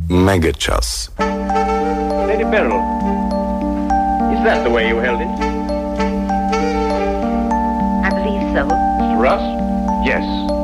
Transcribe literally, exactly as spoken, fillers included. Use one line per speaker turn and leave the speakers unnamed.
Мега час.
Lady Beryl, is that the way you held it?
I believe so.
Mister Russ?
Yes.